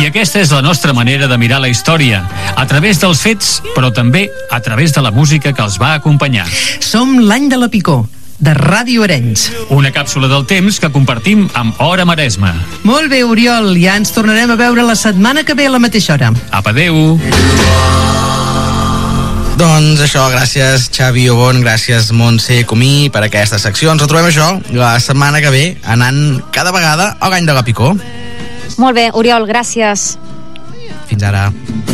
aquesta és la nostra manera de mirar la història, a través dels fets, però també a través de la música que els va acompanyar. Som l'any de la Picó, de Ràdio Arenys. Una càpsula del temps que compartim amb Hora Maresme. Molt bé, Oriol, ja ens tornarem a veure la setmana que ve a la mateixa hora. Apa, adéu! Doncs això, gràcies Xavi Obon, gràcies Montse Comí per aquesta secció. Ens retrobem això la setmana que ve, anant cada vegada al Gany de la Picó. Molt bé, Oriol, gràcies. Fins ara.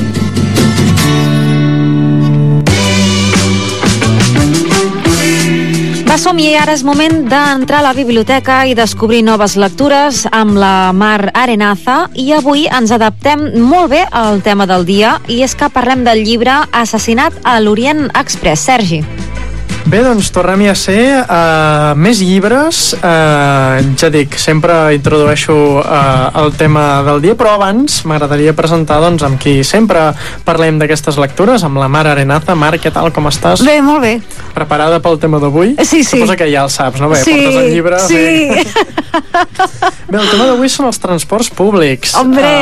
Va, som-hi, ara és moment d'entrar a la biblioteca i descobrir noves lectures amb la Mar Arenaza, i avui ens adaptem molt bé al tema del dia, i és que parlem del llibre Assassinat a l'Orient Express. Sergi. Bé, doncs tornem-hi a ser més llibres. Ja dic, sempre introdueixo el tema del dia, però abans m'agradaria presentar doncs, amb qui sempre parlem d'aquestes lectures, amb la Mar Arenaza. Mar, què tal, com estàs? Bé, molt bé. Preparada pel tema d'avui? Sí, sí. Suposa que ja el saps, no? Bé, sí, portes el llibre. Sí. Bé, el tema d'avui són els transports públics. Hombre,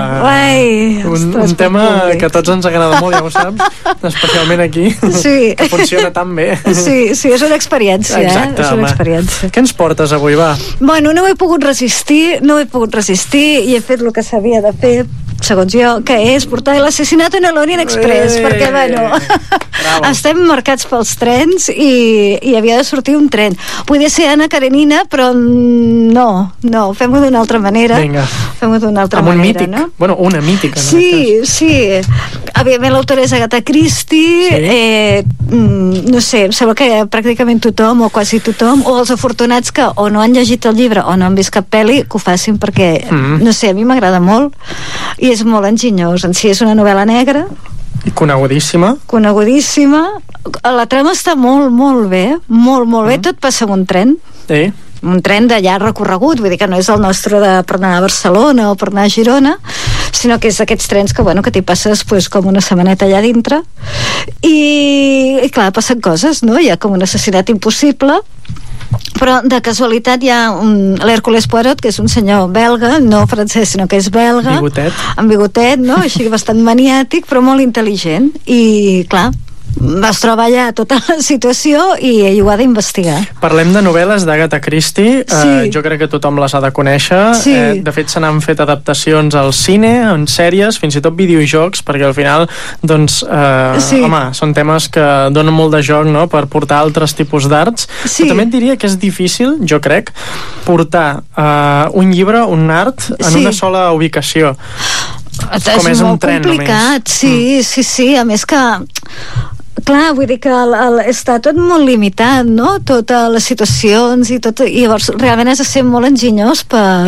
un tema públics que a tots ens agrada molt, ja ho saps, especialment aquí, sí. Que funciona tan bé. Sí, és una experiència. Exacte, és una experiència. Què ens portes avui, va? Bueno, no he pogut resistir i he fet el que s'havia de fer, segons jo, que és portar l'assassinat en l'Orient Express, perquè, bueno, estem marcats pels trens i havia de sortir un tren. Podia ser Anna Karenina, però no, fem-ho d'una altra manera. Vinga. Fem-ho d'una altra manera, mític, no? Bueno, una mítica. Sí. Evidentment l'autora és Agatha Christie, sí. No sé, em sembla que pràcticament tothom, o quasi tothom, o els afortunats que o no han llegit el llibre o no han vist cap pel·li, que ho facin, perquè, no sé, a mi m'agrada molt i és molt enginyós. En si és una novel·la negra. I conegudíssima. La trama està molt bé, molt bé. Tot passa en un tren. Sí. Un tren de llarg recorregut, vull dir que no és el nostre per anar a Barcelona o per anar a Girona, sinó que és aquests trens que t'hi passes com una setmaneta allà dintre i clar, passen coses, no? Hi ha com un assassinat impossible, però de casualitat hi ha l'Hèrcules Poirot, que és un senyor belga, no francès, sinó que és belga, amb bigotet, no? Així bastant maniàtic, però molt intel·ligent, i clar, es troba allà tota la situació i ell ho ha d'investigar. Parlem de novel·les d'Agatha Christie. Sí. Jo crec que tothom les ha de conèixer. Sí. De fet, se n'han fet adaptacions al cine, en sèries, fins i tot videojocs, perquè al final, doncs, home, són temes que donen molt de joc, no?, per portar altres tipus d'arts. Sí. Però també et diria que és difícil, jo crec, portar un llibre, un art, en una sola ubicació. Com és un tren complicat, només. Sí, a més que clar, vull dir que està tot molt limitat, no? Totes les situacions i tot, i llavors realment has de ser molt enginyós per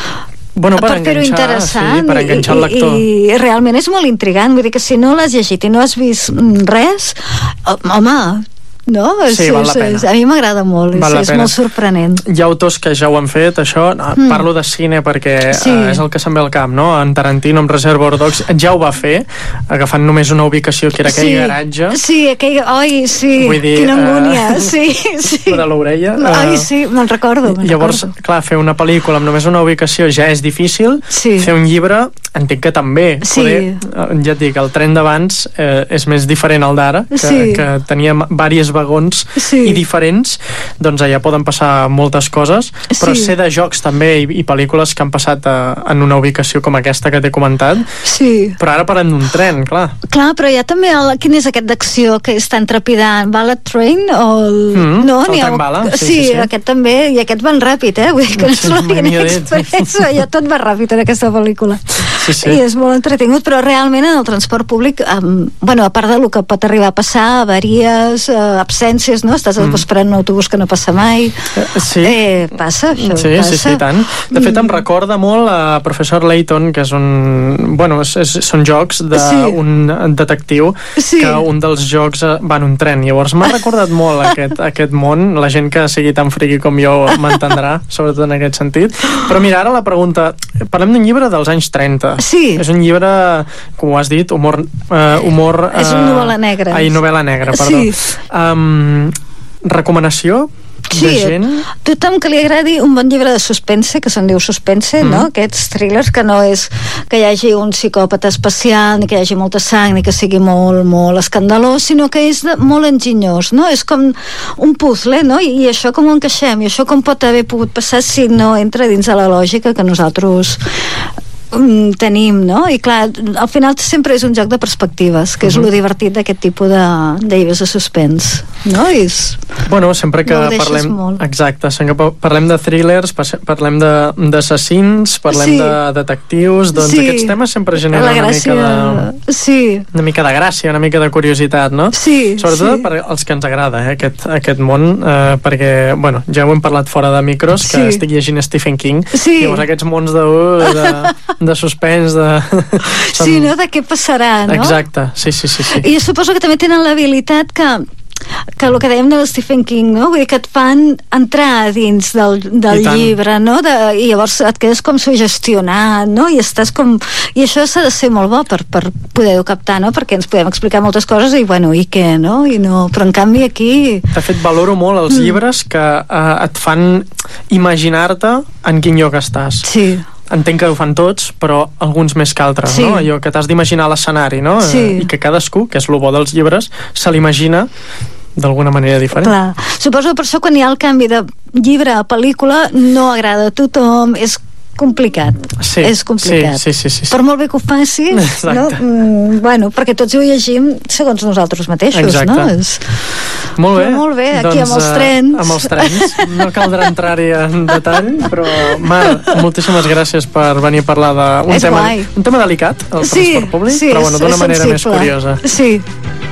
fer-ho interessant, per enganxar el lector. I realment és molt intrigant, vull dir que si no l'has llegit i no has vist res, home, no? Sí, val la pena. A mi m'agrada molt, és molt sorprenent. Hi ha autors que ja ho han fet, això. Parlo de cine perquè és el que se'm ve al cap, no? En Tarantino, amb Reservoir Dogs, ja ho va fer, agafant només una ubicació que era aquell garatge. Sí, Vull dir, quina angúnia, sí. De l'orella. Ai, sí, me'n recordo. Llavors, clar, fer una pel·lícula amb només una ubicació ja és difícil. Fer un llibre, entenc que també. Poder, ja et dic, el tren d'abans és més diferent al d'ara, que tenia diversos vagons i diferents, doncs allà poden passar moltes coses, però sé de jocs també i pel·lícules que han passat en una ubicació com aquesta que t'he comentat, però ara parlem d'un tren, clar. Clar, però hi ha també quin és aquest d'acció que és tan trepidant? Ballet Train? El tren bala? Sí, aquest també, i aquest van ràpid, vull dir que no és l'Orient Express, ja tot va ràpid en aquesta pel·lícula. I és molt entretingut, però realment en el transport públic, a part del que pot arribar a passar, avaries, absències, no? Estàs esperant un autobús que no passa mai. Passa, això passa. Sí, tant. De fet, em recorda molt a Professor Layton, que és són jocs d'un detectiu, que un dels jocs va en un tren. Llavors m'ha recordat molt aquest món. La gent que sigui tan friqui com jo m'entendrà, sobretot en aquest sentit. Però mira, ara la pregunta, parlem d'un llibre dels anys 30. És un llibre, com ho has dit, humor... és una novel·la negra. Novel·la negra, perdó. Recomanació de gent? Tothom que li agradi un bon llibre de suspense, que se'n diu suspense, no? Aquests thrillers que que hi hagi un psicòpata especial, ni que hi hagi molta sang, ni que sigui molt, molt escandalós, sinó que és molt enginyós, no? És com un puzzle, no? I això com ho encaixem? I això com pot haver pogut passar si no entra dins de la lògica que nosaltres tenim, no? I clar, al final sempre és un joc de perspectives, que és lo divertit d'aquest tipus de llibres de suspens, no? Bueno, sempre que parlem exacte, sempre que parlem de thrillers, parlem d'assassins, parlem de detectius, doncs aquests temes sempre generen una mica de gràcia, una mica de curiositat, no? Sobretot per als que ens agrada aquest món, perquè, bueno, ja ho hem parlat fora de micros, que estic llegint Stephen King, llavors aquests mons de suspens, sí, no? De què passarà, no? Exacte, sí. I suposo que també tenen l'habilitat que el que dèiem de Stephen King, no? Vull dir que et fan entrar dins del llibre, no? I llavors et quedes com sugestionat, no? I estàs com... I això s'ha de ser molt bo per poder-ho captar, no? Perquè ens podem explicar moltes coses i, bueno, i què, no? Però en canvi aquí... De fet, valoro molt els llibres que et fan imaginar-te en quin lloc estàs. Sí. Entenc que ho fan tots, però alguns més que altres, no? Allò que t'has d'imaginar l'escenari, no? I que cadascú, que és el bo dels llibres, se l'imagina d'alguna manera diferent. Clar. Suposo per això quan hi ha el canvi de llibre a pel·lícula no agrada a tothom, és complicat. És complicat. Sí. Per molt bé que ho faci, no? Bueno, perquè tots ho llegim segons nosaltres mateixos, exacte. No? Molt bé. Molt bé, aquí doncs, amb els trens. Amb els trens. No caldrà entrar-hi en detall, però Mar, moltíssimes gràcies per venir a parlar d'un tema delicat, el transport públic, però bueno, d'una manera més curiosa. Sí.